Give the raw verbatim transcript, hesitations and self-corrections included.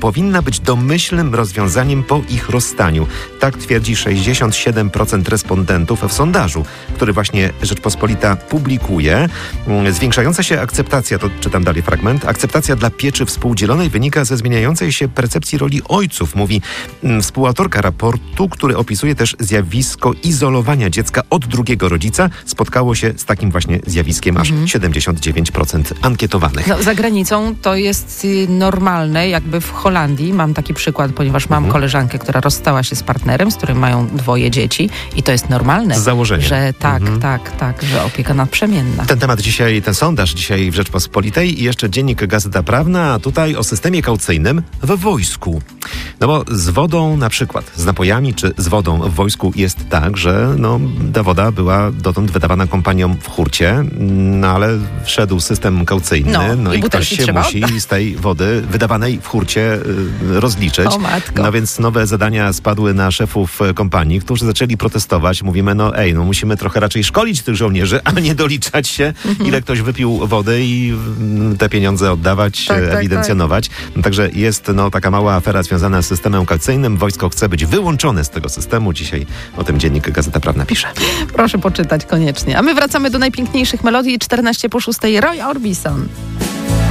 powinna być domyślnym rozwiązaniem po ich rozstaniu. Tak twierdzi sześćdziesiąt siedem procent respondentów w sondażu, który właśnie Rzeczpospolita publikuje. Zwiększająca się akceptacja, to czytam dalej fragment, akceptacja dla pieczy współdzielonej wynika ze zmieniającej się percepcji roli ojców, mówi współautorka raportu, który opisuje też zjawisko izolowania dziecka od drugiego rodzica. Spotkało się z takim właśnie zjawiskiem aż mhm. siedemdziesiąt dziewięć procent ankietowanych. No, za granicą to jest normalne, jakby w Holandii. Mam taki przykład, ponieważ mam mhm. koleżankę, która rozstała się z partnerem, z którym mają dwoje dzieci i to jest normalne. Z założenia. Że tak, mhm. tak, tak, że opieka nadprzemienna. Ten temat dzisiaj, ten sondaż dzisiaj w Rzeczpospolitej i jeszcze dziennik Gazeta Prawna, a tutaj o systemie kaucyjnym w wojsku. No bo z wodą na przykład, z napojami czy z wodą w wojsku jest tak, że no, ta woda była dotąd wydawana kompaniom w hurcie, no ale wszedł system kaucyjny, no, no i, i ktoś się musi oddać. Z tej wody wydawanej w hurcie y, rozliczyć. O matko. No więc nowe zadania spadły na szefów kompanii, którzy zaczęli protestować. Mówimy, no ej, no musimy trochę raczej szkolić tych żołnierzy, a nie doliczać się, mhm. ile ktoś wypił wody i te pieniądze oddawać, tak, ewidencjonować. Tak, tak. Także jest no, taka mała afera związana z systemem kaucyjnym. Wojsko chce być wyłączone z tego systemu. Dzisiaj o tym dziennik Gazeta Prawna pisze. Proszę poczytać koniecznie. A my wracamy do najpiękniejszych melodii. czternaście po szóstej Roy Orbison.